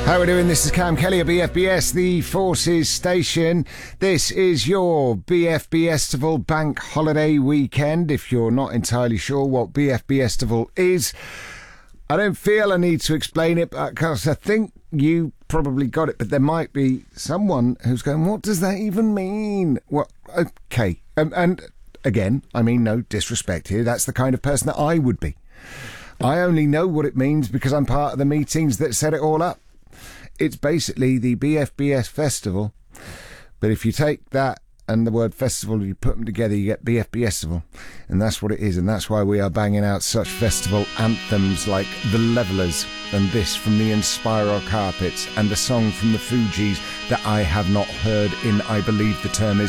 How are we doing? This is Cam Kelly at BFBS, the Forces Station. This is your BFBStival Bank Holiday Weekend. If you're not entirely sure what BFBStival is, I don't feel I need to explain it because I think you probably got it, but there might be someone who's going, what does that even mean? Well, okay. And again, I mean no disrespect here. That's the kind of person that I would be. I only know what it means because I'm part of the meetings that set it all up. It's basically the BFBS festival, but if you take that and the word festival and you put them together, you get BFBStival, and that's what it is, and that's why we are banging out such festival anthems like The Levellers and this from the Inspiral Carpets and a song from the Fugees that I have not heard in, I believe the term is